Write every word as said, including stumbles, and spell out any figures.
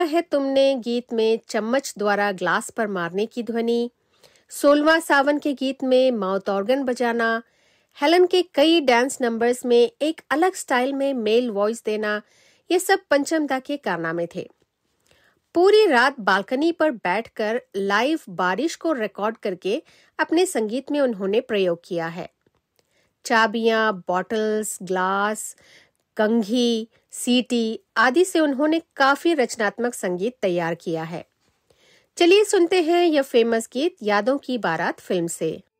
है तुमने गीत में चम्मच द्वारा ग्लास पर मारने की ध्वनि, सोलवा सावन के गीत में माउथ ऑर्गन बजाना, हेलन के कई डांस नंबर्स में एक अलग स्टाइल में मेल वॉइस देना, ये सब पंचम दा के कारनामे थे। पूरी रात बालकनी पर बैठकर लाइव बारिश को रिकॉर्ड करके अपने संगीत में उन्होंने प्रयोग किया है। चाबियां, बॉटल्स, ग्लास, कंघी, सीटी आदि से उन्होंने काफी रचनात्मक संगीत तैयार किया है। चलिए सुनते हैं यह फेमस गीत यादों की बारात फिल्म से।